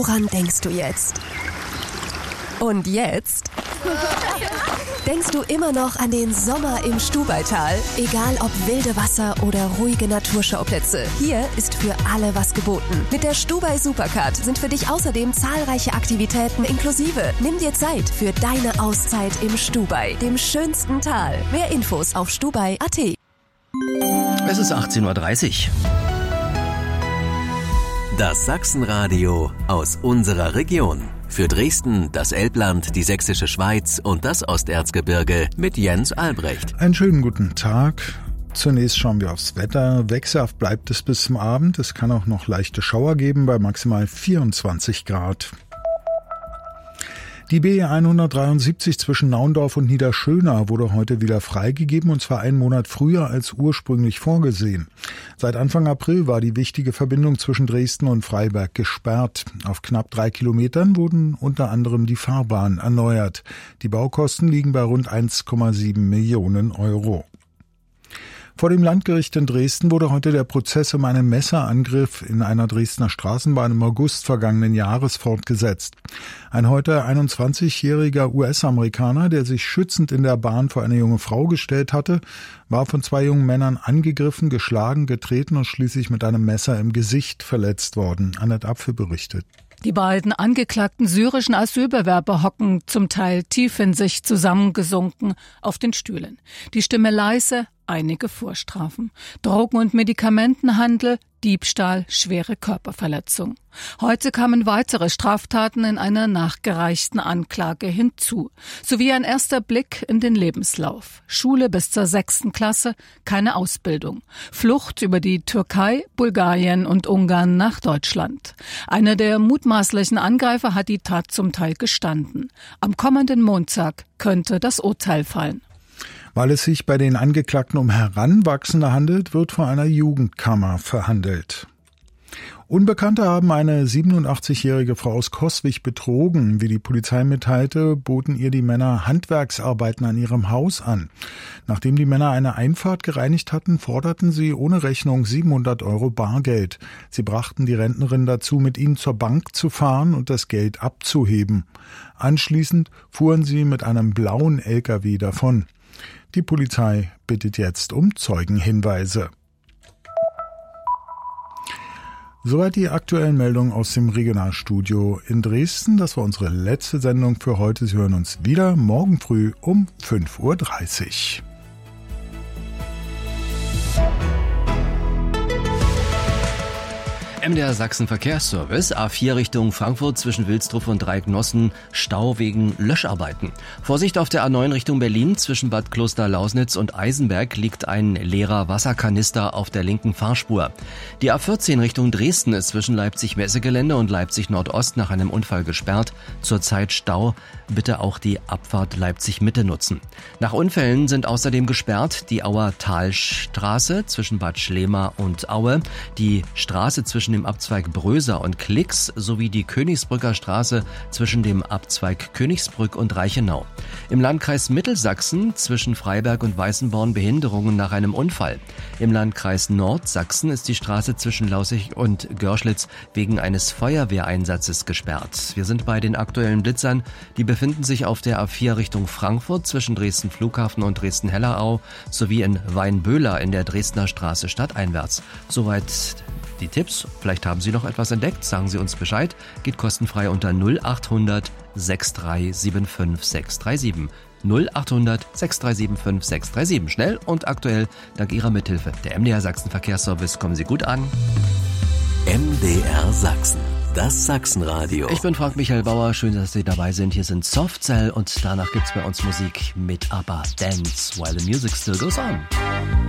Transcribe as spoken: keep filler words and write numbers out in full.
Woran denkst du jetzt? Und jetzt? Denkst du immer noch an den Sommer im Stubaital? Egal ob wilde Wasser oder ruhige Naturschauplätze, hier ist für alle was geboten. Mit der Stubai Supercard sind für dich außerdem zahlreiche Aktivitäten inklusive. Nimm dir Zeit für deine Auszeit im Stubai, dem schönsten Tal. Mehr Infos auf stubai punkt a t. Es ist achtzehn Uhr dreißig. Das Sachsenradio aus unserer Region. Für Dresden, das Elbland, die Sächsische Schweiz und das Osterzgebirge mit Jens Albrecht. Einen schönen guten Tag. Zunächst schauen wir aufs Wetter. Wechselhaft bleibt es bis zum Abend. Es kann auch noch leichte Schauer geben bei maximal vierundzwanzig Grad. Die B hundertdreiundsiebzig zwischen Naundorf und Niederschöna wurde heute wieder freigegeben, und zwar einen Monat früher als ursprünglich vorgesehen. Seit Anfang April war die wichtige Verbindung zwischen Dresden und Freiberg gesperrt. Auf knapp drei Kilometern wurden unter anderem die Fahrbahnen erneuert. Die Baukosten liegen bei rund eins Komma sieben Millionen Euro. Vor dem Landgericht in Dresden wurde heute der Prozess um einen Messerangriff in einer Dresdner Straßenbahn im August vergangenen Jahres fortgesetzt. Ein heute einundzwanzigjähriger U S-Amerikaner, der sich schützend in der Bahn vor eine junge Frau gestellt hatte, war von zwei jungen Männern angegriffen, geschlagen, getreten und schließlich mit einem Messer im Gesicht verletzt worden. Annette Apfel berichtet. Die beiden angeklagten syrischen Asylbewerber hocken zum Teil tief in sich zusammengesunken auf den Stühlen. Die Stimme leise, einige Vorstrafen. Drogen- und Medikamentenhandel, Diebstahl, schwere Körperverletzung. Heute kamen weitere Straftaten in einer nachgereichten Anklage hinzu, sowie ein erster Blick in den Lebenslauf. Schule bis zur sechsten Klasse, keine Ausbildung. Flucht über die Türkei, Bulgarien und Ungarn nach Deutschland. Einer der mutmaßlichen Angreifer hat die Tat zum Teil gestanden. Am kommenden Montag könnte das Urteil fallen. Weil es sich bei den Angeklagten um Heranwachsende handelt, wird vor einer Jugendkammer verhandelt. Unbekannte haben eine siebenundachtzigjährige Frau aus Coswig betrogen. Wie die Polizei mitteilte, boten ihr die Männer Handwerksarbeiten an ihrem Haus an. Nachdem die Männer eine Einfahrt gereinigt hatten, forderten sie ohne Rechnung siebenhundert Euro Bargeld. Sie brachten die Rentnerin dazu, mit ihnen zur Bank zu fahren und das Geld abzuheben. Anschließend fuhren sie mit einem blauen L K W davon. Die Polizei bittet jetzt um Zeugenhinweise. Soweit die aktuellen Meldungen aus dem Regionalstudio in Dresden. Das war unsere letzte Sendung für heute. Sie hören uns wieder morgen früh um fünf Uhr dreißig. M D R Sachsen Verkehrsservice, A vier Richtung Frankfurt zwischen Wilsdruff und Dreiecknossen, Stau wegen Löscharbeiten. Vorsicht auf der A neun Richtung Berlin, zwischen Bad Kloster-Lausnitz und Eisenberg liegt ein leerer Wasserkanister auf der linken Fahrspur. Die A vierzehn Richtung Dresden ist zwischen Leipzig-Messegelände und Leipzig-Nordost nach einem Unfall gesperrt. Zurzeit Stau, bitte auch die Abfahrt Leipzig-Mitte nutzen. Nach Unfällen sind außerdem gesperrt die Auer Talstraße zwischen Bad Schlema und Aue, die Straße zwischen dem Abzweig Bröser und Klix sowie die Königsbrücker Straße zwischen dem Abzweig Königsbrück und Reichenau. Im Landkreis Mittelsachsen zwischen Freiberg und Weißenborn Behinderungen nach einem Unfall. Im Landkreis Nordsachsen ist die Straße zwischen Laußig und Görschlitz wegen eines Feuerwehreinsatzes gesperrt. Wir sind bei den aktuellen Blitzern. Die befinden sich auf der A vier Richtung Frankfurt zwischen Dresden Flughafen und Dresden-Hellerau sowie in Weinböhler in der Dresdner Straße stadteinwärts. Soweit die Tipps. Vielleicht haben Sie noch etwas entdeckt, sagen Sie uns Bescheid. Geht kostenfrei unter null achthundert sechsunddreißig fünfundsiebzig sechshundertsiebenundsiebzig. null achthundert sechsunddreißig fünfundsiebzig sechshundertsiebenundsiebzig. Schnell und aktuell, dank Ihrer Mithilfe. Der M D R Sachsen Verkehrsservice, kommen Sie gut an. M D R Sachsen, das Sachsenradio. Ich bin Frank Michael Bauer, schön, dass Sie dabei sind. Hier sind Soft Cell und danach gibt's bei uns Musik mit ABBA, Dance While the Music Still Goes On.